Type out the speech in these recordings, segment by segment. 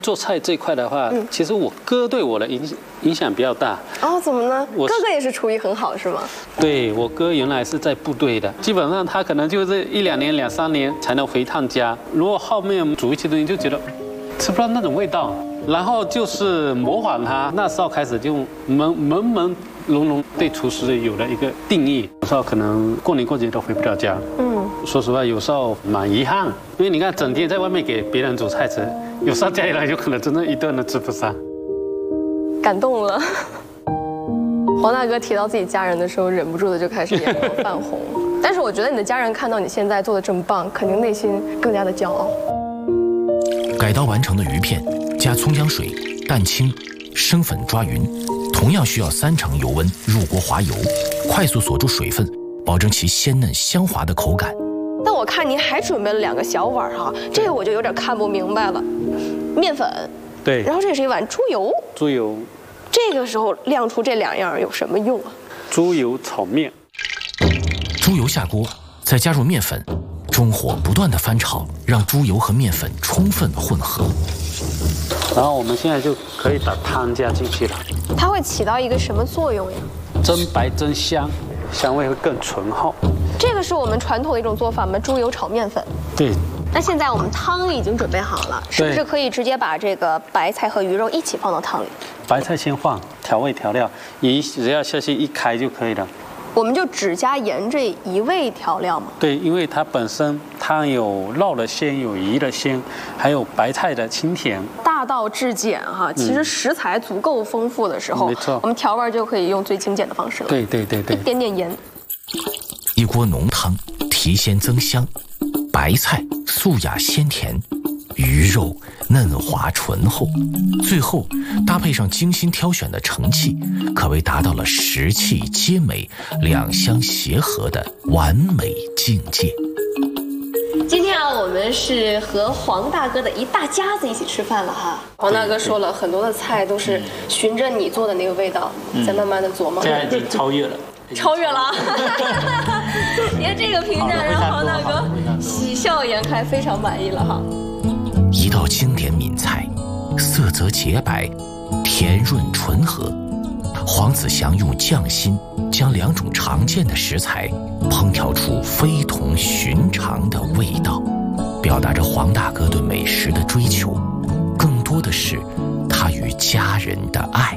做菜这一块的话，其实我哥对我的影响比较大。 哦，怎么呢？哥哥也是厨艺很好，是吗？ 对，我哥原来是在部队的，基本上他可能就是1、2年、2、3年才能回趟家。如果后面煮一些东西，就觉得吃不到那种味道，然后就是模仿他。那时候开始就朦胧对厨师有了一个定义。有时候可能过年过节都回不了家。说实话，有时候蛮遗憾，因为你看整天在外面给别人煮菜吃，有时候家里人有可能真的一顿都吃不上。 感动了。黄大哥提到自己家人的时候，忍不住的就开始眼眶泛红。但是我觉得你的家人看到你现在做的这么棒，肯定内心更加的骄傲。 改刀完成的鱼片，加葱姜水、蛋清、生粉抓匀，同样需要3成油温入锅滑油，快速锁住水分，保证其鲜嫩香滑的口感。 但我看您还准备了2个小碗哈，这个我就有点看不明白了。面粉， 对， 然后这是一碗猪油。 猪油， 这个时候亮出这2样有什么用啊？ 猪油炒面。 猪油下锅，再加入面粉，中火不断的翻炒，让猪油和面粉充分混合。 然后我们现在就可以把汤加进去了。 它会起到一个什么作用呀？ 增白增香，香味会更醇厚。 这个是我们传统的一种做法吗？猪油炒面粉。 对。 那现在我们汤已经准备好了，是不是可以直接把这个白菜和鱼肉一起放到汤里？ 白菜先放，调味调料，鱼只要下去一开就可以了。 我们就只加盐这1味调料吗？ 对，因为它本身汤有肉的鲜，有鱼的鲜，还有白菜的清甜。 大道至简哈，其实食材足够丰富的时候， 没错， 我们调味就可以用最精简的方式了。 对， 一点点盐。 一锅浓汤，提鲜增香，白菜素雅鲜甜，鱼肉嫩滑醇厚，最后搭配上精心挑选的盛器，可谓达到了食器皆美、两相协和的完美境界。 今天啊，我们是和黄大哥的一大家子一起吃饭了哈。黄大哥说了很多的菜都是循着你做的那个味道，在慢慢的琢磨。 现在已经超越了。 超越了，你看这个评价让黄大哥喜笑颜开，非常满意了哈。 一道经典闽菜，色泽洁白，甜润醇和。黄子祥用匠心将2种常见的食材烹调出非同寻常的味道，表达着黄大哥对美食的追求，更多的是他与家人的爱。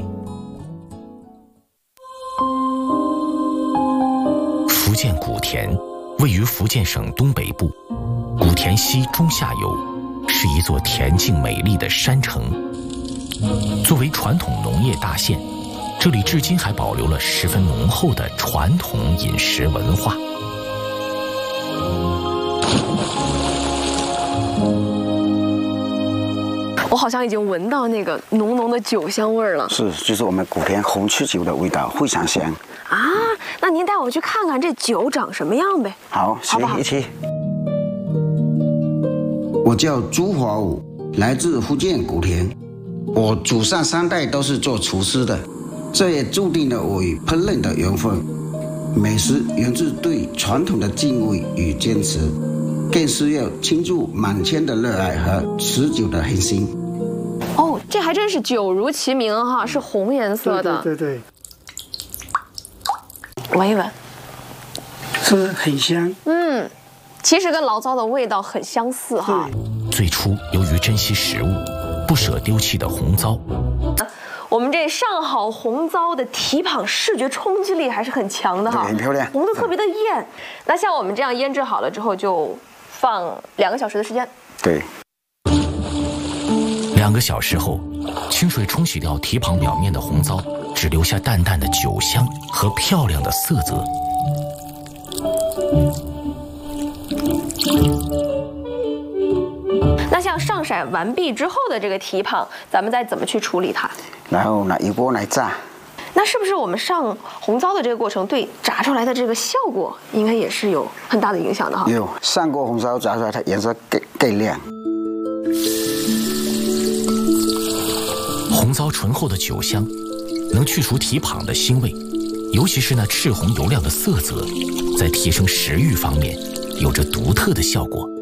福建莆田位于福建省东北部，莆田西中下游，是一座恬静美丽的山城。作为传统农业大县，这里至今还保留了十分浓厚的传统饮食文化。 我好像已经闻到那个浓浓的酒香味儿了。 是，就是我们莆田红曲酒的味道，非常香。 啊，那您带我去看看这酒长什么样呗？ 好，一起。我叫朱华武，来自福建莆田。我祖上3代都是做厨师的，这也注定了我与烹饪的缘分。美食源自对传统的敬畏与坚持，更是要倾注满腔的热爱和持久的恒心。 哦，这还真是酒如其名哈，是红颜色的。 对。 闻一闻， 是很香。 其实跟醪糟的味道很相似哈。 最初由于珍惜食物，不舍丢弃的红糟， 我们这上好红糟的蹄膀视觉冲击力还是很强的哈， 很漂亮， 红的特别的艳。那像我们这样腌制好了之后，就放2个小时的时间。 对。 2个小时后，清水冲洗掉蹄膀表面的红糟，只留下淡淡的酒香和漂亮的色泽。 那像上色完毕之后的这个蹄膀，咱们再怎么去处理它？ 然后拿一锅来炸。 那是不是我们上红糟的这个过程，对炸出来的这个效果，应该也是有很大的影响的哈？ 有，上锅红烧炸出来，它颜色更亮。 红糟醇厚的酒香，能去除蹄膀的腥味，尤其是那赤红油亮的色泽，在提升食欲方面有着独特的效果。